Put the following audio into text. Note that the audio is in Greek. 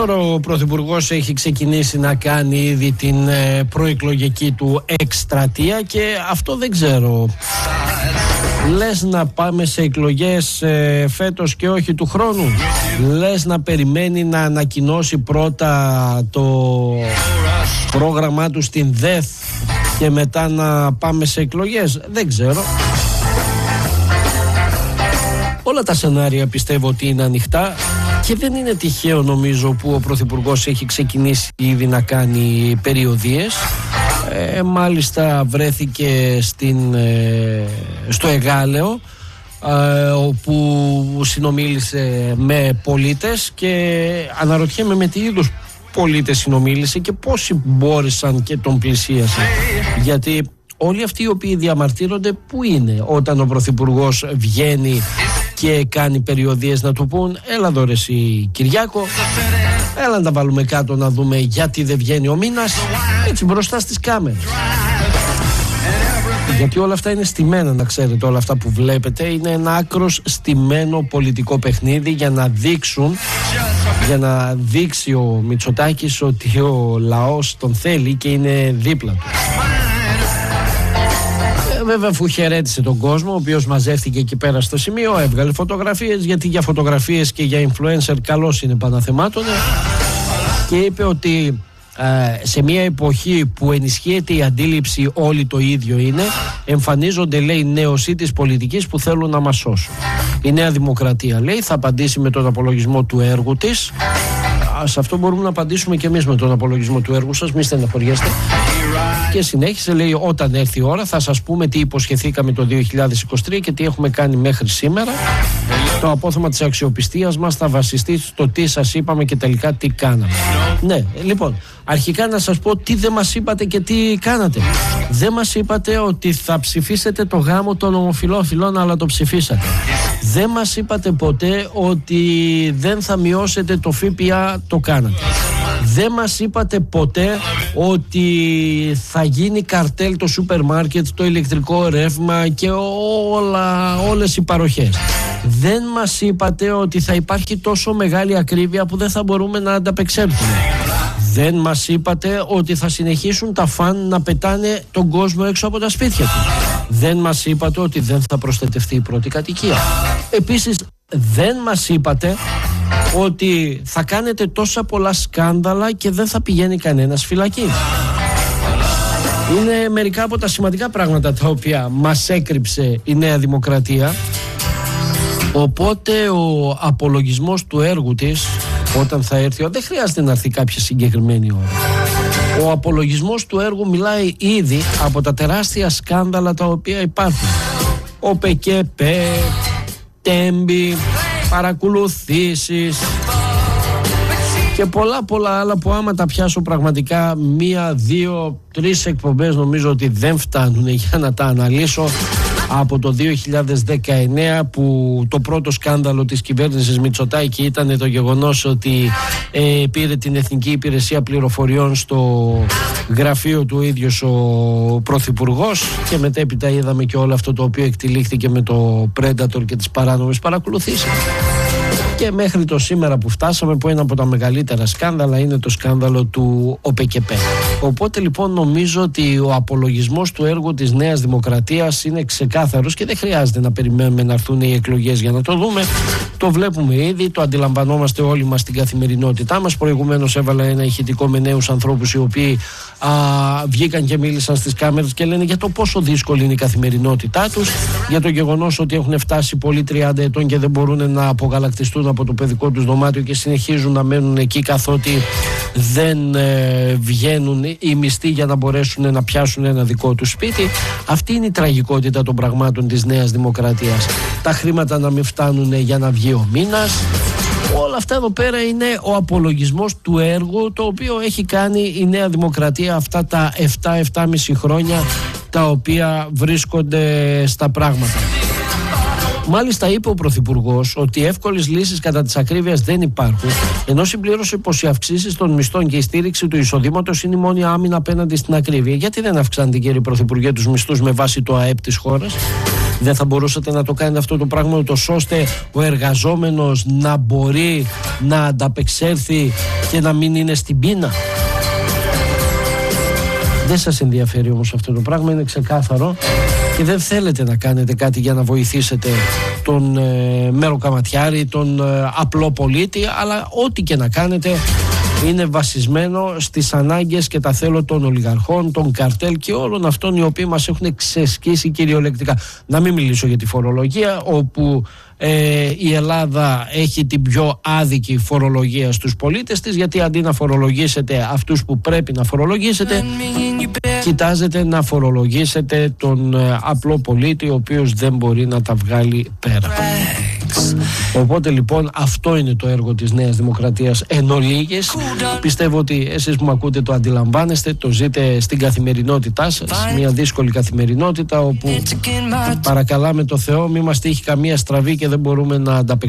Τώρα ο Πρωθυπουργός έχει ξεκινήσει να κάνει ήδη την προεκλογική του εκστρατεία και αυτό δεν ξέρω. Λες να πάμε σε εκλογές φέτος και όχι του χρόνου? Λες να περιμένει να ανακοινώσει πρώτα το πρόγραμμά του στην ΔΕΘ και μετά να πάμε σε εκλογές? Δεν ξέρω. Όλα τα σενάρια πιστεύω ότι είναι ανοιχτά και δεν είναι τυχαίο νομίζω που ο Πρωθυπουργός έχει ξεκινήσει ήδη να κάνει περιοδίες. Μάλιστα βρέθηκε στο Εγάλεο όπου συνομίλησε με πολίτες και αναρωτιέμαι με τι είδους πολίτες συνομίλησε και πόσοι μπόρεσαν και τον πλησίασαν. Γιατί όλοι αυτοί οι οποίοι διαμαρτύρονται, πού είναι όταν ο Πρωθυπουργός βγαίνει και κάνει περιοδίες να του πούν έλα εδώ ρε εσύ Κυριάκο, έλα να τα βάλουμε κάτω να δούμε γιατί δεν βγαίνει ο μήνας, έτσι μπροστά στις κάμερες. Γιατί όλα αυτά είναι στημένα, να ξέρετε, όλα αυτά που βλέπετε είναι ένα άκρος στημένο πολιτικό παιχνίδι για να δείξει ο Μητσοτάκης ότι ο λαός τον θέλει και είναι δίπλα του. Βέβαια, αφού χαιρέτησε τον κόσμο, ο οποίος μαζεύτηκε εκεί πέρα στο σημείο, έβγαλε φωτογραφίες, γιατί για φωτογραφίες και για influencer καλώς είναι παναθεμάτωνε, και είπε ότι σε μια εποχή που ενισχύεται η αντίληψη όλοι το ίδιο είναι, εμφανίζονται, λέει, νέοσοι της πολιτικής που θέλουν να μας σώσουν. Η Νέα Δημοκρατία, λέει, θα απαντήσει με τον απολογισμό του έργου της. Σε αυτό μπορούμε να απαντήσουμε και εμείς με τον απολογισμό του έργου σας, μη στεναχωριέστε. Και συνέχισε, λέει, όταν έρθει η ώρα θα σας πούμε τι υποσχεθήκαμε το 2023 και τι έχουμε κάνει μέχρι σήμερα. Το απόθεμα της αξιοπιστίας μας θα βασιστεί στο τι σας είπαμε και τελικά τι κάναμε. Ναι, λοιπόν, αρχικά να σας πω τι δεν μας είπατε και τι κάνατε. Δεν μας είπατε ότι θα ψηφίσετε το γάμο των ομοφυλόφιλων, αλλά το ψηφίσατε. Δεν μας είπατε ποτέ ότι δεν θα μειώσετε το ΦΠΑ, το κάνατε. Δεν μας είπατε ποτέ ότι θα γίνει καρτέλ το σούπερ μάρκετ, το ηλεκτρικό ρεύμα και όλες οι παροχές. Δεν μας είπατε ότι θα υπάρχει τόσο μεγάλη ακρίβεια που δεν θα μπορούμε να ανταπεξέλθουμε. Δεν μας είπατε ότι θα συνεχίσουν τα φαν να πετάνε τον κόσμο έξω από τα σπίτια του. Δεν μας είπατε ότι δεν θα προστατευτεί η πρώτη κατοικία. Επίσης, δεν μας είπατε ότι θα κάνετε τόσα πολλά σκάνδαλα και δεν θα πηγαίνει κανένας φυλακή. Είναι μερικά από τα σημαντικά πράγματα τα οποία μας έκρυψε η Νέα Δημοκρατία. Οπότε ο απολογισμός του έργου της, όταν θα έρθει, δεν χρειάζεται να έρθει κάποια συγκεκριμένη ώρα. Ο απολογισμός του έργου μιλάει ήδη από τα τεράστια σκάνδαλα τα οποία υπάρχουν. Ο ΠΚΠ, Τέμπη, παρακολουθήσεις και πολλά άλλα που άμα τα πιάσω πραγματικά 1, 2, 3 εκπομπές νομίζω ότι δεν φτάνουν για να τα αναλύσω. Από το 2019 που το πρώτο σκάνδαλο της κυβέρνησης Μητσοτάκη ήταν το γεγονός ότι πήρε την Εθνική Υπηρεσία Πληροφοριών στο γραφείο του ίδιος ο Πρωθυπουργός, και μετέπειτα είδαμε και όλο αυτό το οποίο εκτυλίχθηκε με το Predator και τις παράνομες παρακολουθήσεις. Και μέχρι το σήμερα που φτάσαμε, που ένα από τα μεγαλύτερα σκάνδαλα είναι το σκάνδαλο του ΟΠΚΠ. Οπότε λοιπόν νομίζω ότι ο απολογισμός του έργου της Νέας Δημοκρατίας είναι ξεκάθαρος και δεν χρειάζεται να περιμένουμε να έρθουν οι εκλογές για να το δούμε. Το βλέπουμε ήδη, το αντιλαμβανόμαστε όλοι μας στην καθημερινότητά μας. Προηγουμένως έβαλα ένα ηχητικό με νέους ανθρώπους οι οποίοι βγήκαν και μίλησαν στις κάμερες και λένε για το πόσο δύσκολη είναι η καθημερινότητά τους, για το γεγονός ότι έχουν φτάσει πολλοί 30 ετών και δεν μπορούν να απογαλακτιστούν από το παιδικό τους δωμάτιο και συνεχίζουν να μένουν εκεί καθότι δεν βγαίνουν οι μισθοί για να μπορέσουν να πιάσουν ένα δικό τους σπίτι. Αυτή είναι η τραγικότητα των πραγμάτων της Νέας Δημοκρατίας. Τα χρήματα να μην φτάνουν για να βγει ο μήνας. Όλα αυτά εδώ πέρα είναι ο απολογισμός του έργου το οποίο έχει κάνει η Νέα Δημοκρατία αυτά τα 7-7,5 χρόνια τα οποία βρίσκονται στα πράγματα. Μάλιστα είπε ο Πρωθυπουργός ότι εύκολες λύσεις κατά της ακρίβειας δεν υπάρχουν, ενώ συμπλήρωσε πως οι αυξήσεις των μισθών και η στήριξη του εισοδήματος είναι η μόνη άμυνα απέναντι στην ακρίβεια. Γιατί δεν αυξάνετε, κύριε Πρωθυπουργέ, τους μισθούς με βάση το ΑΕΠ της χώρας? Δεν θα μπορούσατε να το κάνετε αυτό το πράγμα ούτως ώστε ο εργαζόμενος να μπορεί να ανταπεξέλθει και να μην είναι στην πείνα? Δεν σας ενδιαφέρει όμως αυτό το πράγμα, είναι ξεκάθαρο, και δεν θέλετε να κάνετε κάτι για να βοηθήσετε τον μεροκαματιάρη, τον απλό πολίτη, αλλά ό,τι και να κάνετε είναι βασισμένο στις ανάγκες και τα θέλω των ολιγαρχών, των καρτέλ και όλων αυτών οι οποίοι μας έχουν ξεσκίσει κυριολεκτικά. Να μην μιλήσω για τη φορολογία, όπου η Ελλάδα έχει την πιο άδικη φορολογία στους πολίτες της, γιατί αντί να φορολογήσετε αυτούς που πρέπει να φορολογήσετε, κοιτάζετε να φορολογήσετε τον απλό πολίτη ο οποίος δεν μπορεί να τα βγάλει πέρα. Οπότε λοιπόν αυτό είναι το έργο της Νέας Δημοκρατίας εν ολίγης. Πιστεύω ότι εσείς που με ακούτε το αντιλαμβάνεστε, το ζείτε στην καθημερινότητά σας, μια δύσκολη καθημερινότητα όπου παρακαλάμε το Θεό μη μας τύχει καμία στραβή και δεν μπορούμε να ανταπεξέλθουμε